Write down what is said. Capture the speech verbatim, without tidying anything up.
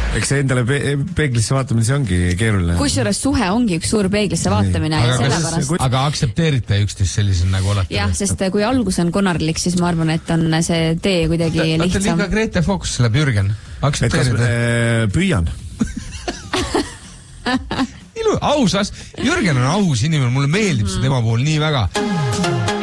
Eks see endale pe peeglisse vaatamine, see ongi keeruline. Kusjuures suhe ongi üks suur peeglisse vaatamine. Aga, ja sellepärast... aga aktsepteerite üksteist sellisel nagu olete? Jah, sest kui algus on konarlik, siis ma arvan, et on see tee kuidagi ta, lihtsam. Ta liiga Grete Fox läheb Jürgen. Aktsepteerite? Äh, püüan. Ilu, ausas. Jürgen on aus inimene, mulle meeldib mm. see tema puhul nii väga.